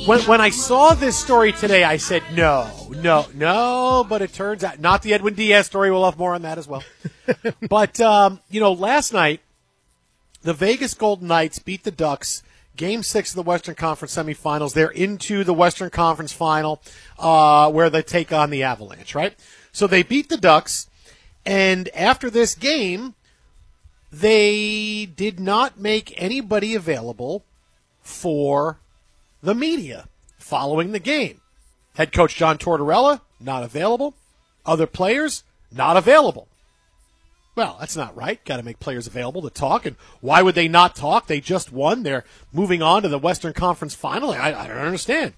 When I saw this story today, I said, no, but it turns out, not the Edwin Diaz story, we'll have more on that as well. But, last night, the Vegas Golden Knights beat the Ducks, Game 6 of the Western Conference semifinals. They're into the Western Conference final, where they take on the Avalanche, right? So they beat the Ducks, and after this game, they did not make anybody available for the media following the game. Head coach John Tortorella, not available. Other players, not available. Well, that's not right. Got to make players available to talk. And why would they not talk? They just won. They're moving on to the Western Conference final. I don't understand.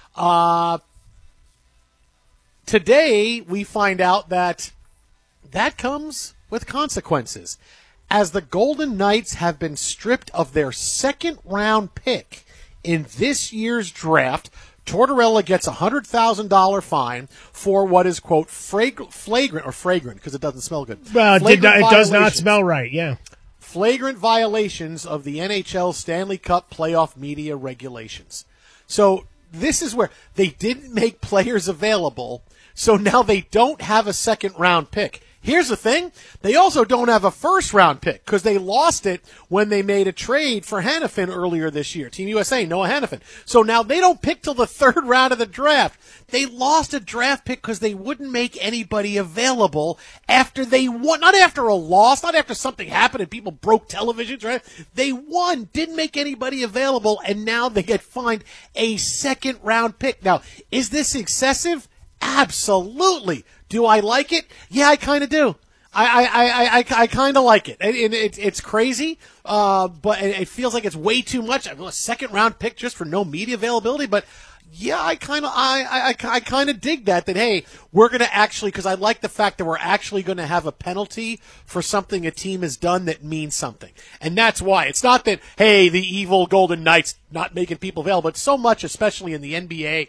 Today, we find out that comes with consequences, as the Golden Knights have been stripped of their second-round pick in this year's draft. Tortorella gets a $100,000 fine for what is, quote, flagrant, because it doesn't smell good. Well, it does not smell right, yeah. Flagrant violations of the NHL Stanley Cup playoff media regulations. So this is where they didn't make players available, so now they don't have a second-round pick. Here's the thing. They also don't have a first-round pick because they lost it when they made a trade for Hanifin earlier this year. Team USA, Noah Hanifin. So now they don't pick till the third round of the draft. They lost a draft pick because they wouldn't make anybody available after they won. Not after a loss, not after something happened and people broke televisions, right? They won, didn't make anybody available, and now they get fined a second-round pick. Now, is this excessive? Absolutely. Do I like it? Yeah, I kind of do. I kind of like it. It's crazy, but it feels like it's way too much. A second round pick just for no media availability, but yeah, I kind of dig that. Hey, we're going to actually, because I like the fact that we're actually going to have a penalty for something a team has done that means something, and that's why it's not that hey, the evil Golden Knights not making people available, but so much, especially in the NBA.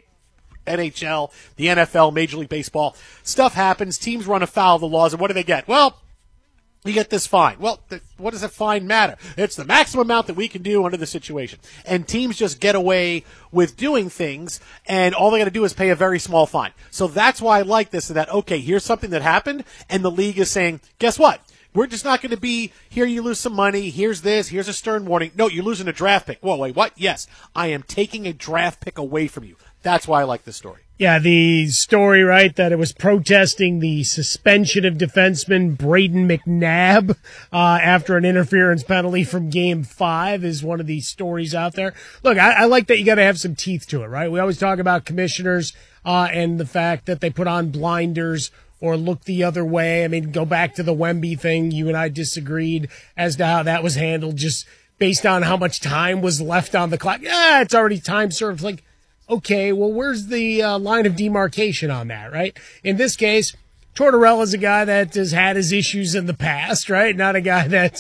NHL, the NFL, Major League Baseball. Stuff happens. Teams run afoul of the laws, and what do they get? Well, you get this fine. Well, what does a fine matter? It's the maximum amount that we can do under the situation. And teams just get away with doing things, and all they got to do is pay a very small fine. So that's why I like this, that, okay, here's something that happened, and the league is saying, guess what? We're just not going to be, here you lose some money, here's this, here's a stern warning. No, you're losing a draft pick. Whoa, wait, what? Yes, I am taking a draft pick away from you. That's why I like this story. Yeah, the story, right, that it was protesting the suspension of defenseman Braden McNabb after an interference penalty from Game 5 is one of these stories out there. Look, I like that you got to have some teeth to it, right? We always talk about commissioners and the fact that they put on blinders or look the other way. I mean, go back to the Wemby thing. You and I disagreed as to how that was handled just based on how much time was left on the clock. Yeah, it's already time served. Like, okay, well, where's the line of demarcation on that, right? In this case, Tortorella's a guy that has had his issues in the past, right? Not a guy that,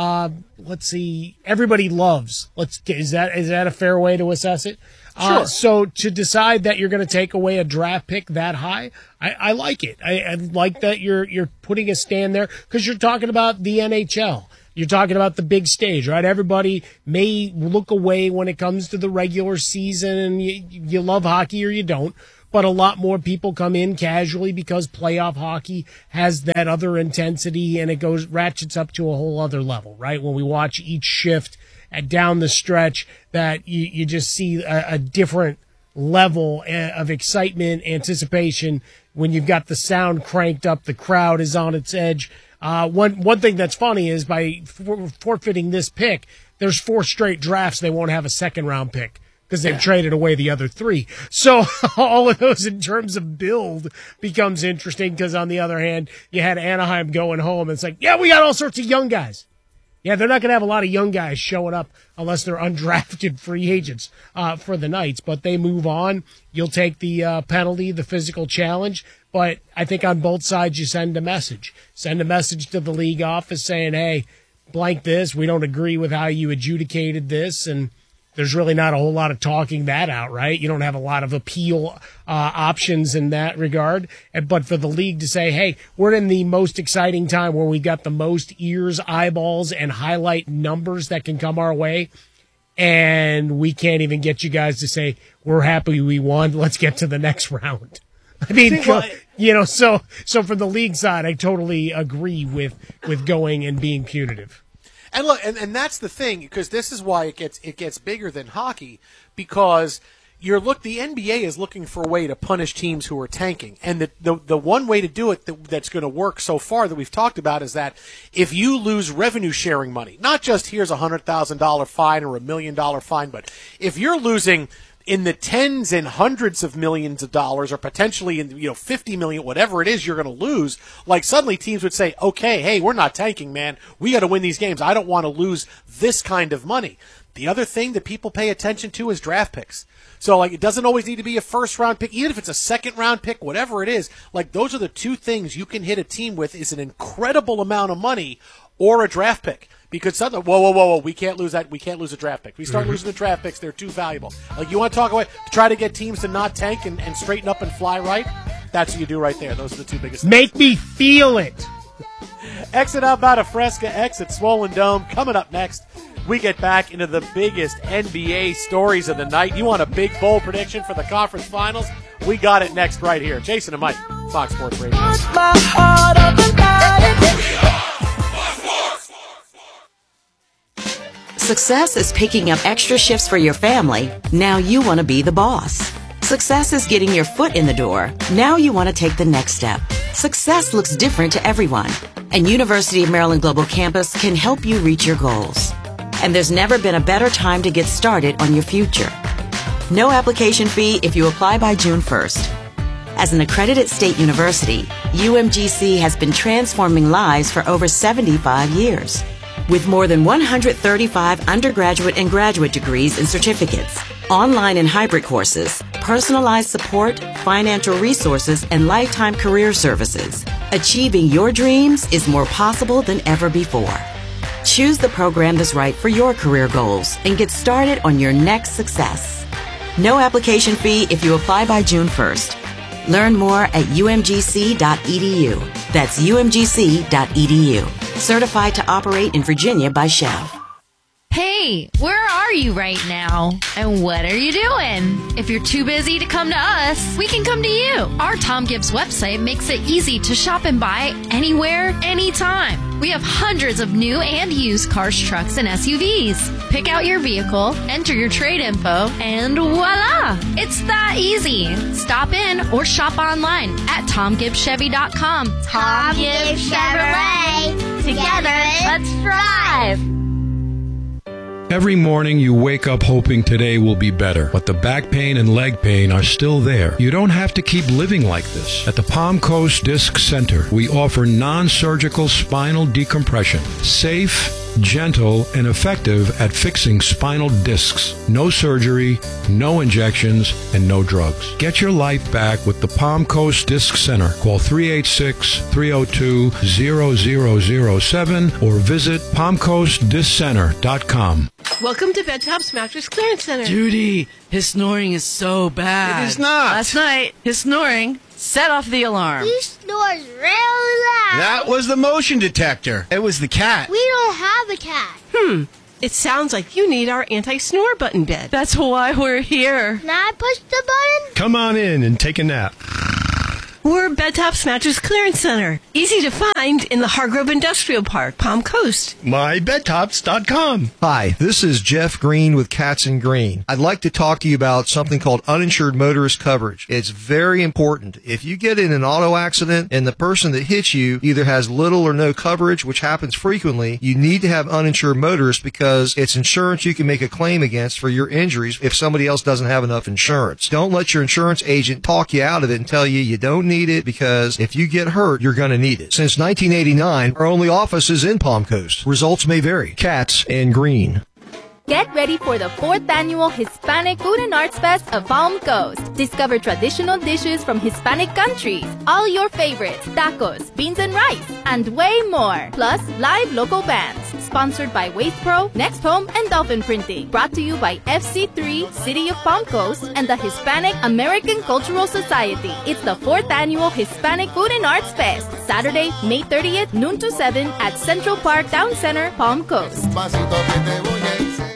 let's see, everybody loves. Is that a fair way to assess it? Sure. So to decide that you're going to take away a draft pick that high, I like it. I like that you're putting a stand there because you're talking about the NHL. You're talking about the big stage, right? Everybody may look away when it comes to the regular season, and you love hockey or you don't, but a lot more people come in casually because playoff hockey has that other intensity, and it ratchets up to a whole other level, right? When we watch each shift down the stretch, that you just see a different level of excitement, anticipation when you've got the sound cranked up, the crowd is on its edge. One thing that's funny is by forfeiting this pick, there's 4 straight drafts they won't have a second round pick because they've traded away the other 3. So all of those in terms of build becomes interesting because on the other hand, you had Anaheim going home and it's like, yeah, we got all sorts of young guys. Yeah, they're not going to have a lot of young guys showing up unless they're undrafted free agents for the Knights, but they move on. You'll take the penalty, the physical challenge, but I think on both sides you send a message. Send a message to the league office saying, hey, blank this, we don't agree with how you adjudicated this, and there's really not a whole lot of talking that out, right? You don't have a lot of appeal options in that regard. But for the league to say, hey, we're in the most exciting time where we've got the most ears, eyeballs, and highlight numbers that can come our way, and we can't even get you guys to say, we're happy we won, let's get to the next round. I mean, so from the league side, I totally agree with going and being punitive. And look, and that's the thing, because this is why it gets bigger than hockey, because the NBA is looking for a way to punish teams who are tanking, and the one way to do it that's going to work so far that we've talked about is that if you lose revenue sharing money, not just here's a $100,000 fine or $1 million fine, but if you're losing in the tens and hundreds of millions of dollars, or potentially in 50 million, whatever it is you're going to lose, like suddenly teams would say, okay, hey, we're not tanking, man. We got to win these games. I don't want to lose this kind of money. The other thing that people pay attention to is draft picks. So, like, it doesn't always need to be a first-round pick. Even if it's a second-round pick, whatever it is, like, those are the two things you can hit a team with is an incredible amount of money or a draft pick. Because suddenly, whoa, we can't lose that. We can't lose a draft pick. We start losing the draft picks, they're too valuable. Like, you want to talk about try to get teams to not tank and straighten up and fly right? That's what you do right there. Those are the two biggest things. Make me feel it. Exit out Mata Fresca, exit Swollen Dome. Coming up next, we get back into the biggest NBA stories of the night. You want a big, bold prediction for the conference finals? We got it next right here. Jason and Mike, Fox Sports Radio. Success is picking up extra shifts for your family. Now you want to be the boss. Success is getting your foot in the door. Now you want to take the next step. Success looks different to everyone, and University of Maryland Global Campus can help you reach your goals. And there's never been a better time to get started on your future. No application fee if you apply by June 1st. As an accredited state university, UMGC has been transforming lives for over 75 years. With more than 135 undergraduate and graduate degrees and certificates, online and hybrid courses, personalized support, financial resources, and lifetime career services, achieving your dreams is more possible than ever before. Choose the program that's right for your career goals and get started on your next success. No application fee if you apply by June 1st. Learn more at umgc.edu. That's umgc.edu. Certified to operate in Virginia by Chev. Hey, where are you right now? And what are you doing? If you're too busy to come to us, we can come to you. Our Tom Gibbs website makes it easy to shop and buy anywhere, anytime. We have hundreds of new and used cars, trucks, and SUVs. Pick out your vehicle, enter your trade info, and voila! It's that easy. Stop in or shop online at TomGibbsChevy.com. Tom Gibbs Chevrolet. Together, let's drive. Every morning you wake up hoping today will be better, but the back pain and leg pain are still there. You don't have to keep living like this. At the Palm Coast Disc Center, we offer non-surgical spinal decompression. Safe, gentle, and effective at fixing spinal discs. No surgery, no injections, and no drugs. Get your life back with the Palm Coast Disc Center. Call 386-302-0007 or visit palmcoastdisccenter.com. Welcome to Bed Top's Mattress Clearance Center. Judy, his snoring is so bad. It is not. Last night, his snoring set off the alarm. He snores real loud. That was the motion detector. It was the cat. We don't have a cat. It sounds like you need our anti-snore button bed. That's why we're here. Can I push the button? Come on in and take a nap. We're Bed Top's Mattress Clearance Center. Easy to find in the Hargrove Industrial Park, Palm Coast. MyBedTops.com. Hi, this is Jeff Green with Cats and Green. I'd like to talk to you about something called uninsured motorist coverage. It's very important. If you get in an auto accident and the person that hits you either has little or no coverage, which happens frequently, you need to have uninsured motorists because it's insurance you can make a claim against for your injuries if somebody else doesn't have enough insurance. Don't let your insurance agent talk you out of it and tell you don't need it, because if you get hurt, you're going to need it. Since 1989, our only office is in Palm Coast. Results may vary. Cats and Green. Get ready for the 4th annual Hispanic Food and Arts Fest of Palm Coast. Discover traditional dishes from Hispanic countries, all your favorites, tacos, beans and rice, and way more. Plus, live local bands. Sponsored by Waste Pro, Next Home, and Dolphin Printing. Brought to you by FC3, City of Palm Coast, and the Hispanic American Cultural Society. It's the 4th annual Hispanic Food and Arts Fest. Saturday, May 30th, noon to 7 at Central Park Town Center, Palm Coast.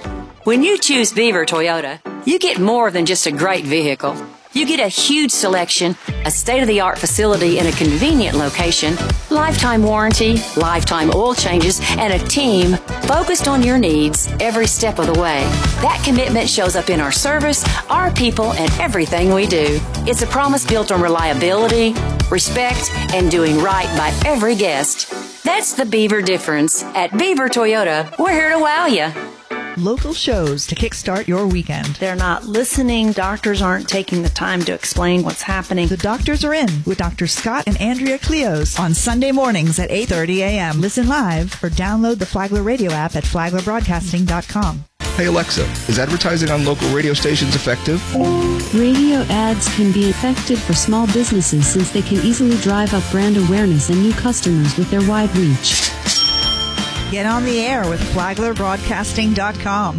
When you choose Beaver Toyota, you get more than just a great vehicle. You get a huge selection, a state-of-the-art facility in a convenient location, lifetime warranty, lifetime oil changes, and a team focused on your needs every step of the way. That commitment shows up in our service, our people, and everything we do. It's a promise built on reliability, respect, and doing right by every guest. That's the Beaver difference. At Beaver Toyota, we're here to wow you. Local shows to kickstart your weekend. They're not listening. Doctors aren't taking the time to explain what's happening. The Doctors Are In with Dr. Scott and Andrea Cleos on Sunday mornings at 8:30 a.m. Listen live or download the Flagler Radio app at flaglerbroadcasting.com. Hey Alexa, is advertising on local radio stations effective? Radio ads can be effective for small businesses since they can easily drive up brand awareness and new customers with their wide reach. Get on the air with flaglerbroadcasting.com.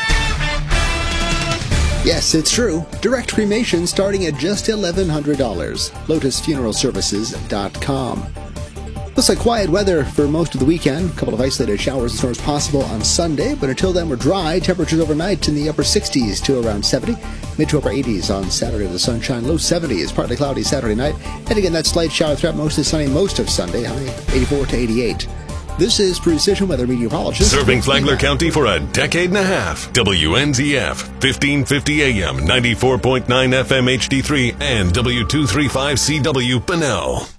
Yes, it's true. Direct cremation starting at just $1,100. LotusFuneralServices.com. Looks like quiet weather for most of the weekend. A couple of isolated showers and storms possible on Sunday, but until then we're dry. Temperatures overnight in the upper 60s to around 70. Mid to upper 80s on Saturday, the sunshine. Low 70s, partly cloudy Saturday night. And again, that slight shower threat, mostly sunny most of Sunday. High 84 to 88. This is Precision Weather Meteorologist. Serving Flagler County for a decade and a half. WNZF, 1550 AM, 94.9 FM HD3, and W235CW Bunnell.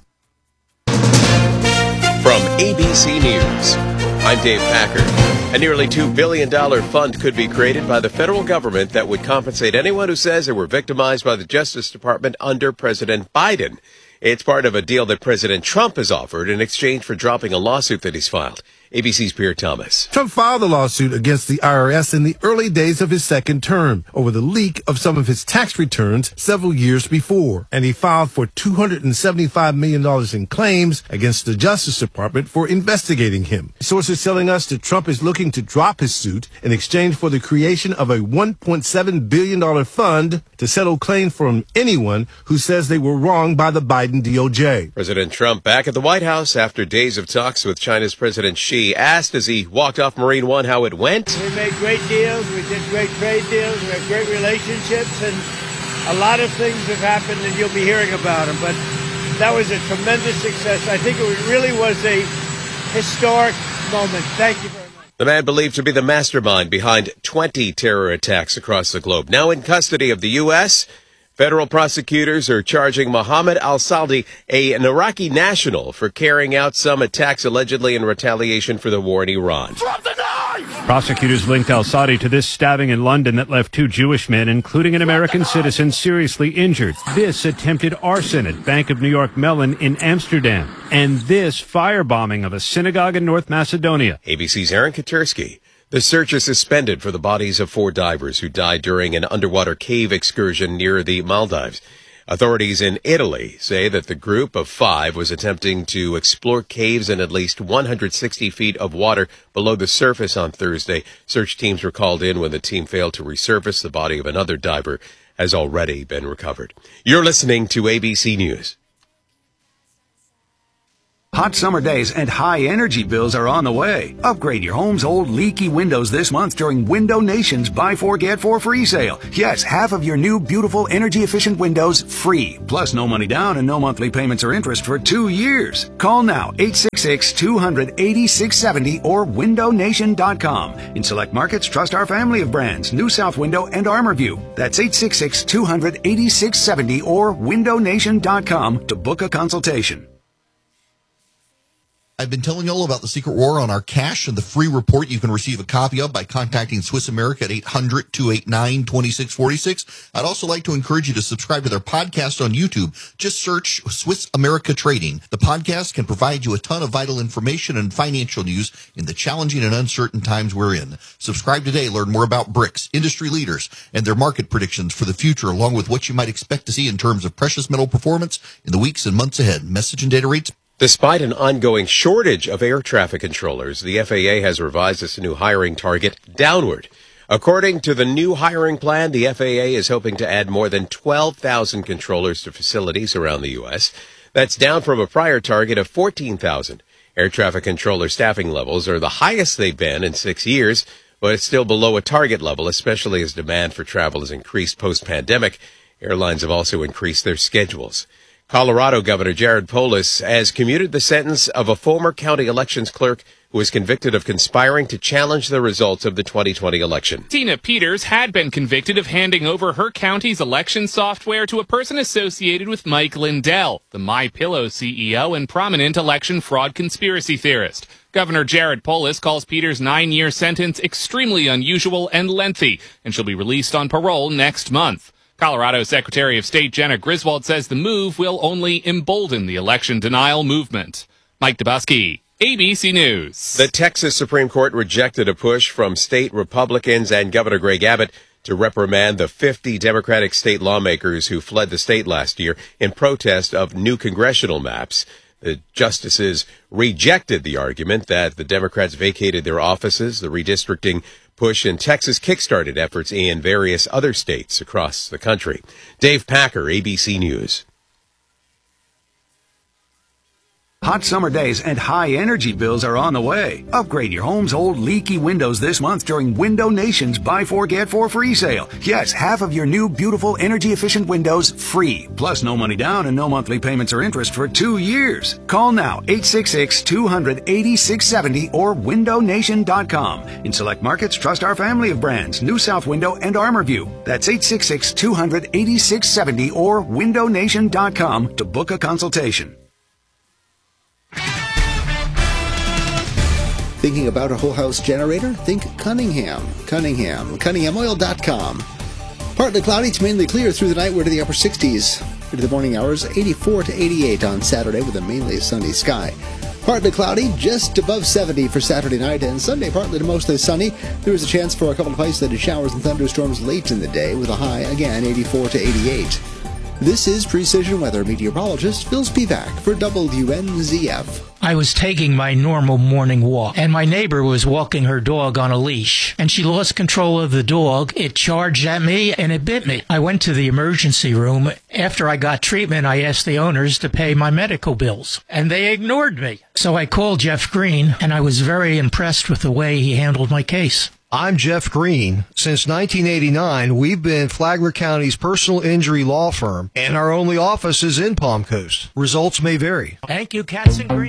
From ABC News, I'm Dave Packard. A nearly $2 billion fund could be created by the federal government that would compensate anyone who says they were victimized by the Justice Department under President Biden. It's part of a deal that President Trump has offered in exchange for dropping a lawsuit that he's filed. ABC's Pierre Thomas. Trump filed a lawsuit against the IRS in the early days of his second term over the leak of some of his tax returns several years before. And he filed for $275 million in claims against the Justice Department for investigating him. Sources telling us that Trump is looking to drop his suit in exchange for the creation of a $1.7 billion fund to settle claims from anyone who says they were wronged by the Biden DOJ. President Trump back at the White House after days of talks with China's President Xi, asked as he walked off Marine One how it went. We made great deals. We did great trade deals. We have great relationships, and a lot of things have happened, and you'll be hearing about them. But that was a tremendous success. I think it really was a historic moment. Thank you very much. The man believed to be the mastermind behind 20 terror attacks across the globe. Now in custody of the U.S., federal prosecutors are charging Mohammed al-Saldi, an Iraqi national, for carrying out some attacks allegedly in retaliation for the war in Iran. Prosecutors linked al-Saldi to this stabbing in London that left 2 Jewish men, including an American citizen, seriously injured. This attempted arson at Bank of New York Mellon in Amsterdam. And this firebombing of a synagogue in North Macedonia. ABC's Aaron Katersky. The search is suspended for the bodies of 4 divers who died during an underwater cave excursion near the Maldives. Authorities in Italy say that the group of 5 was attempting to explore caves in at least 160 feet of water below the surface on Thursday. Search teams were called in when the team failed to resurface. The body of another diver has already been recovered. You're listening to ABC News. Hot summer days and high energy bills are on the way. Upgrade your home's old leaky windows this month during Window Nation's Buy 4 Get 4 free sale. Yes, half of your new beautiful energy efficient windows free. Plus no money down and no monthly payments or interest for 2 years. Call now 866-200-8670 or windownation.com. In select markets, trust our family of brands, New South Window and ArmorView. That's 866-200-8670 or windownation.com to book a consultation. I've been telling you all about the secret war on our cash and the free report you can receive a copy of by contacting Swiss America at 800-289-2646. I'd also like to encourage you to subscribe to their podcast on YouTube. Just search Swiss America Trading. The podcast can provide you a ton of vital information and financial news in the challenging and uncertain times we're in. Subscribe today. Learn more about BRICS, industry leaders, and their market predictions for the future, along with what you might expect to see in terms of precious metal performance in the weeks and months ahead. Message and data rates. Despite an ongoing shortage of air traffic controllers, the FAA has revised its new hiring target downward. According to the new hiring plan, the FAA is hoping to add more than 12,000 controllers to facilities around the U.S. That's down from a prior target of 14,000. Air traffic controller staffing levels are the highest they've been in 6 years. but it's still below a target level, especially as demand for travel has increased post-pandemic. Airlines have also increased their schedules. Colorado Governor Jared Polis has commuted the sentence of a former county elections clerk who was convicted of conspiring to challenge the results of the 2020 election. Tina Peters had been convicted of handing over her county's election software to a person associated with Mike Lindell, the MyPillow CEO and prominent election fraud conspiracy theorist. Governor Jared Polis calls Peters' 9-year sentence extremely unusual and lengthy, and she'll be released on parole next month. Colorado Secretary of State Jenna Griswold says the move will only embolden the election denial movement. Mike Dubusky, ABC News. The Texas Supreme Court rejected a push from state Republicans and Governor Greg Abbott to reprimand the 50 Democratic state lawmakers who fled the state last year in protest of new congressional maps. The justices rejected the argument that the Democrats vacated their offices. The redistricting push in Texas kickstarted efforts in various other states across the country. Dave Packer, ABC News. Hot summer days and high energy bills are on the way. Upgrade your home's old leaky windows this month during Window Nation's Buy 4 Get 4 free sale. Yes, half of your new beautiful energy efficient windows free. Plus no money down and no monthly payments or interest for 2 years. Call now 866-200-8670 or windownation.com. In select markets, trust our family of brands, New South Window and ArmorView. That's 866-200-8670 or windownation.com to book a consultation. Thinking about a whole house generator? Think Cunningham. Cunninghamoil.com. Partly cloudy to mainly clear through the night. We're to the upper 60s. Into the morning hours, 84 to 88 on Saturday with a mainly sunny sky. Partly cloudy, just above 70 for Saturday night, and Sunday partly to mostly sunny. There is a chance for a couple of isolated showers and thunderstorms late in the day with a high, again, 84 to 88. This is Precision Weather Meteorologist Phil Spivak for WNZF. I was taking my normal morning walk, and my neighbor was walking her dog on a leash, and she lost control of the dog. It charged at me, and it bit me. I went to the emergency room. After I got treatment, I asked the owners to pay my medical bills, and they ignored me. So I called Jeff Green, and I was very impressed with the way he handled my case. I'm Jeff Green. Since 1989, we've been Flagler County's personal injury law firm, and our only office is in Palm Coast. Results may vary. Thank you, Katz and Green.